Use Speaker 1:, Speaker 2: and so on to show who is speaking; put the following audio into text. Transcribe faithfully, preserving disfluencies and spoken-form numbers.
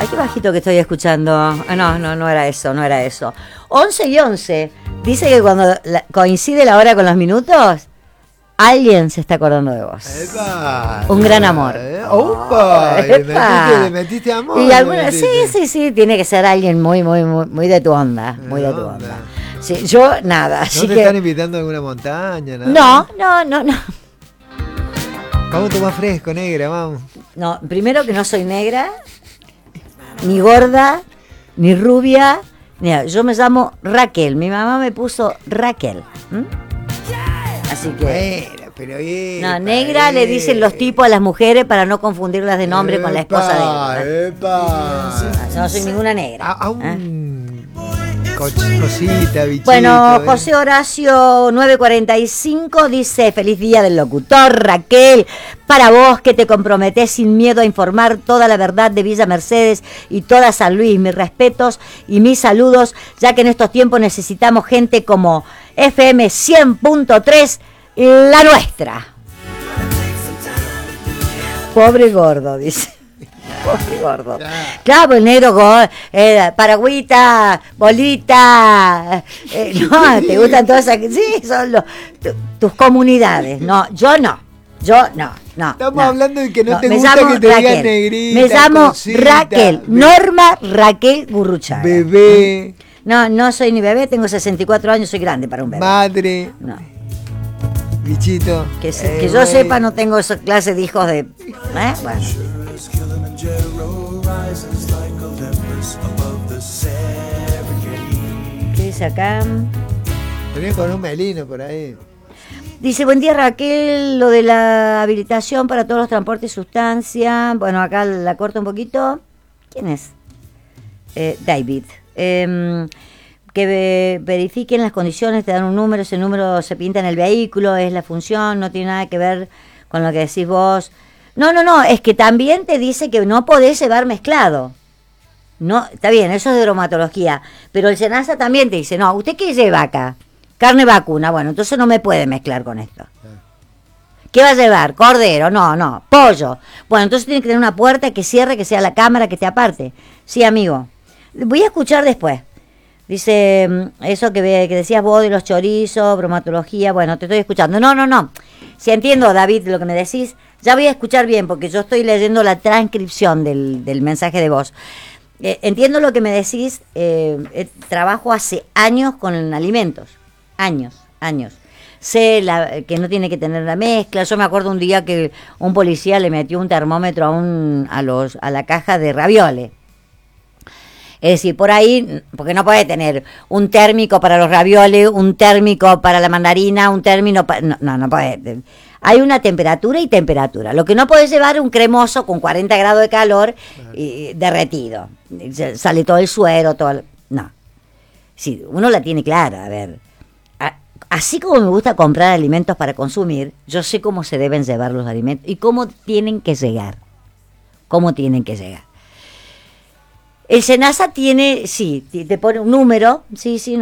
Speaker 1: qué bajito que estoy escuchando. Ah, no, no, no era eso, no era eso. once y once. Dice que cuando la, coincide la hora con los minutos, alguien se está acordando de vos.
Speaker 2: Epa,
Speaker 1: un gran amor.
Speaker 2: Eh, ¡Opa!
Speaker 1: Oh,
Speaker 2: ¿Le, metiste, ¿Le metiste amor?
Speaker 1: Y alguna,
Speaker 2: metiste?
Speaker 1: sí, sí, sí, tiene que ser alguien muy, muy, muy, muy de tu onda. Muy de tu onda. onda. Sí, yo nada.
Speaker 2: ¿No
Speaker 1: así
Speaker 2: te
Speaker 1: que...
Speaker 2: están invitando a alguna montaña? Nada?
Speaker 1: No, no, no, no.
Speaker 2: Vamos a tomar fresco, negra, vamos.
Speaker 1: No, primero que no soy negra, ni gorda, ni rubia. Mira, yo me llamo Raquel. Mi mamá me puso Raquel. ¿Mm? Así que...
Speaker 2: Bueno, pero bien.
Speaker 1: No, negra le dicen los tipos a las mujeres para no confundirlas de nombre epa, con la esposa de él.
Speaker 2: Epa.
Speaker 1: No, no soy ninguna negra.
Speaker 2: A, a un...
Speaker 1: ¿eh?
Speaker 2: Cosita, bichito.
Speaker 1: Bueno, José Horacio nueve cuarenta y cinco dice: feliz día del locutor, Raquel, para vos que te comprometés sin miedo a informar toda la verdad de Villa Mercedes y toda San Luis. Mis respetos y mis saludos, ya que en estos tiempos necesitamos gente como F M cien punto tres, la nuestra. Pobre gordo, dice. Pobre gordo. Claro, el negro, eh, paragüita, bolita. Eh, no, te gustan todas esas. Sí, son los, tu, tus comunidades. No, yo no. Yo no, no.
Speaker 2: Estamos
Speaker 1: no,
Speaker 2: hablando de que no,
Speaker 1: no
Speaker 2: te
Speaker 1: me
Speaker 2: gusta
Speaker 1: llamo
Speaker 2: que te
Speaker 1: Raquel.
Speaker 2: digan negrita.
Speaker 1: Me llamo
Speaker 2: cosita,
Speaker 1: Raquel.
Speaker 2: bebé.
Speaker 1: Norma Raquel Burruchaga.
Speaker 2: Bebé.
Speaker 1: No, no soy ni bebé, tengo sesenta y cuatro años, soy grande para un bebé.
Speaker 2: Madre.
Speaker 1: No.
Speaker 2: Bichito.
Speaker 1: Que, se,
Speaker 2: eh,
Speaker 1: que yo sepa, no tengo esa clase de hijos de. ¿eh? Bueno. ¿Qué dice acá?
Speaker 2: Venía con un melino por ahí.
Speaker 1: Dice: buen día, Raquel, lo de la habilitación para todos los transportes y sustancias. Bueno, acá la corto un poquito. ¿Quién es? Eh, David. Eh, que ve, verifiquen las condiciones, te dan un número, ese número se pinta en el vehículo, es la función, no tiene nada que ver con lo que decís vos. No, no, no, es que también te dice que no podés llevar mezclado. No, está bien, eso es de bromatología, pero el SENASA también te dice: no, ¿usted qué lleva acá? Carne vacuna. Bueno, entonces no me puede mezclar con esto. ¿Qué va a llevar? Cordero. No, no. Pollo. Bueno, entonces tiene que tener una puerta que cierre, que sea la cámara, que esté aparte. Sí, amigo. Voy a escuchar después. Dice, eso que, que decías vos de los chorizos, bromatología. Bueno, te estoy escuchando. No, no, no. Si entiendo, David, lo que me decís, ya voy a escuchar bien, porque yo estoy leyendo la transcripción del, del mensaje de voz. Eh, entiendo lo que me decís. Eh, eh, trabajo hace años con alimentos. Años, años. Sé la, que no tiene que tener la mezcla. Yo me acuerdo un día que un policía le metió un termómetro a, un, a, los, a la caja de ravioles. Es decir, por ahí, porque no puede tener un térmico para los ravioles, un térmico para la mandarina, un término para... No, no, no puede. Hay una temperatura y temperatura. Lo que no puedes llevar es un cremoso con cuarenta grados de calor y derretido. Sale todo el suero, todo el... No. Sí, uno la tiene clara, a ver. Así como me gusta comprar alimentos para consumir, yo sé cómo se deben llevar los alimentos y cómo tienen que llegar. Cómo tienen que llegar. El SENASA tiene, sí, te pone un número, sí, sí,